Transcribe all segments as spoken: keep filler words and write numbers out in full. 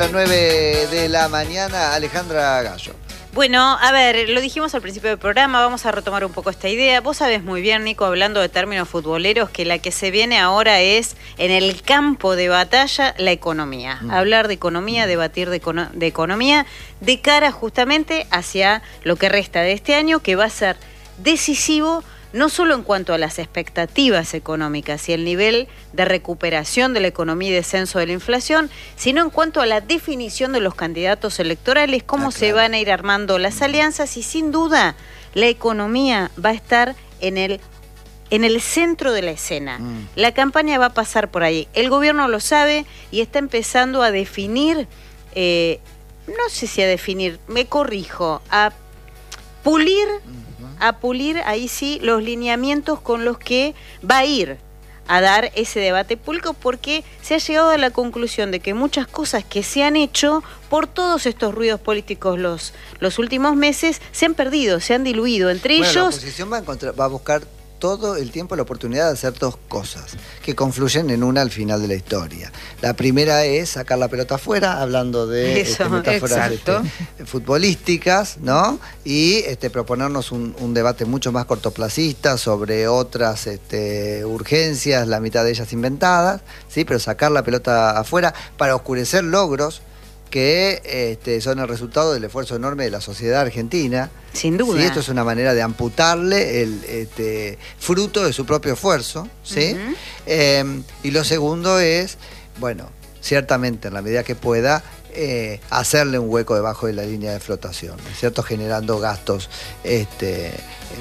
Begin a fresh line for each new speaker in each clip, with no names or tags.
A las nueve de la mañana, Alejandra Gallo.
Bueno, a ver, lo dijimos al principio del programa, vamos a retomar un poco esta idea. Vos sabés muy bien, Nico, hablando de términos futboleros, que la que se viene ahora es, en el campo de batalla, la economía. Mm. Hablar de economía, debatir de, econo de economía, de cara justamente hacia lo que resta de este año, que va a ser decisivo, no solo en cuanto a las expectativas económicas y el nivel de recuperación de la economía y descenso de la inflación, sino en cuanto a la definición de los candidatos electorales, cómo ah, claro. se van a ir armando las alianzas, y sin duda la economía va a estar en el, en el centro de la escena. Mm. La campaña va a pasar por ahí. El gobierno lo sabe y está empezando a definir, eh, no sé si a definir, me corrijo, a pulir... Mm. a pulir, ahí sí, los lineamientos con los que va a ir a dar ese debate público, porque se ha llegado a la conclusión de que muchas cosas que se han hecho por todos estos ruidos políticos los, los últimos meses se han perdido, se han diluido. Entre
bueno,
ellos...
la oposición va a, encontrar, va a buscar todo el tiempo la oportunidad de hacer dos cosas que confluyen en una al final de la historia. La primera es sacar la pelota afuera, hablando de
Eso,
este, metáforas este, futbolísticas, ¿no? Y este, proponernos un, un debate mucho más cortoplacista sobre otras este, urgencias, la mitad de ellas inventadas, ¿sí? Pero sacar la pelota afuera para oscurecer logros que este, son el resultado del esfuerzo enorme de la sociedad argentina.
Sin duda.
¿Sí? Esto es una manera de amputarle el este, fruto de su propio esfuerzo, ¿sí? Uh-huh. eh, y lo segundo es, bueno, ciertamente en la medida que pueda, eh, hacerle un hueco debajo de la línea de flotación, ¿no es cierto? Generando gastos este,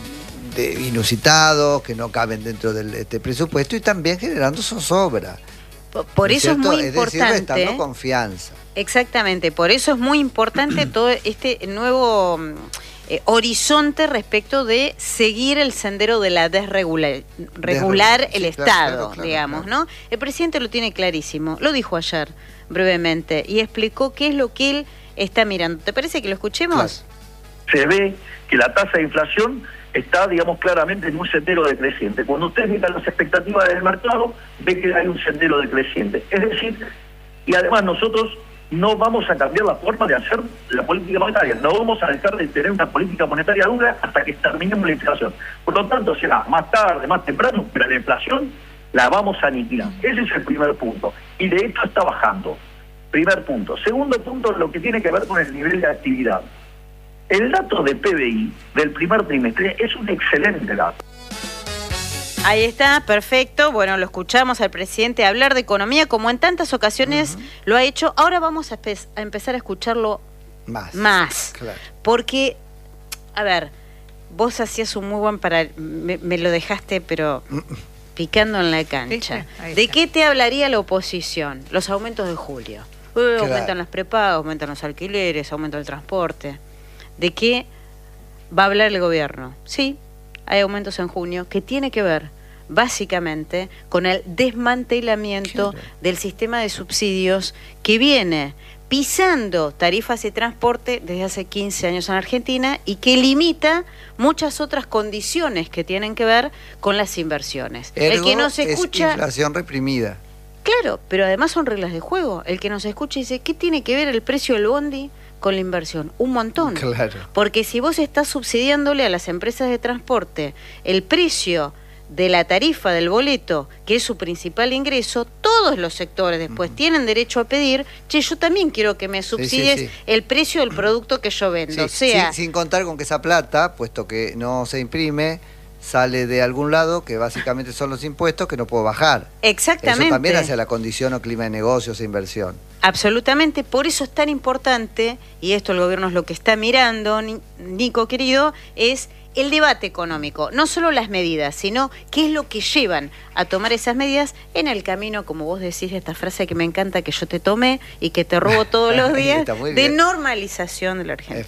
de, inusitados, que no caben dentro del este, presupuesto, y también generando zozobra.
Por, por eso es muy importante. Es decir,
restando confianza.
Exactamente, por eso es muy importante todo este nuevo eh, horizonte respecto de seguir el sendero de la desregular regular el sí, Estado, claro, claro, digamos, claro. ¿no? El presidente lo tiene clarísimo, lo dijo ayer brevemente y explicó qué es lo que él está mirando. ¿Te parece que lo escuchemos?
Claro. Se ve que la tasa de inflación está, digamos, claramente en un sendero decreciente. Cuando usted mira las expectativas del mercado, ve que hay un sendero decreciente. Es decir, y además nosotros no vamos a cambiar la forma de hacer la política monetaria, no vamos a dejar de tener una política monetaria dura hasta que terminemos la inflación. Por lo tanto, será más tarde, más temprano, pero la inflación la vamos a aniquilar. Ese es el primer punto. Y de hecho está bajando. Primer punto. Segundo punto, lo que tiene que ver con el nivel de actividad. El dato de P B I del primer trimestre es un excelente dato.
Ahí está, perfecto. Bueno, lo escuchamos al presidente hablar de economía como en tantas ocasiones uh-huh. lo ha hecho. Ahora vamos a, a empezar a escucharlo más. Más. Claro. Porque, a ver, vos hacías un muy buen para... Me, me lo dejaste, pero picando en la cancha. ¿De qué te hablaría la oposición? Los aumentos de julio. Uh, claro. Aumentan las prepagas, aumentan los alquileres, aumenta el transporte. ¿De qué va a hablar el gobierno? Sí, hay aumentos en junio que tiene que ver básicamente con el desmantelamiento claro. del sistema de subsidios que viene pisando tarifas de transporte desde hace quince años en Argentina y que limita muchas otras condiciones que tienen que ver con las inversiones.
Ergo,
el que no se escucha...
es inflación reprimida.
Claro, pero además son reglas de juego. El que nos escucha dice, ¿qué tiene que ver el precio del bondi con la inversión? Un montón.
Claro.
Porque si vos estás subsidiándole a las empresas de transporte el precio de la tarifa del boleto, que es su principal ingreso, todos los sectores después uh-huh. tienen derecho a pedir, che, yo también quiero que me subsidies sí, sí, sí. el precio del producto que yo vendo.
Sí,
o sea,
sin, sin contar con que esa plata, puesto que no se imprime, sale de algún lado, que básicamente son los impuestos que no puedo bajar.
Exactamente.
Eso también hacia la condición o clima de negocios e inversión.
Absolutamente, por eso es tan importante, y esto el gobierno es lo que está mirando, Nico querido, es el debate económico, no solo las medidas, sino qué es lo que llevan a tomar esas medidas en el camino, como vos decís, esta frase que me encanta, que yo te tomé y que te robo todos los días, de normalización de la Argentina.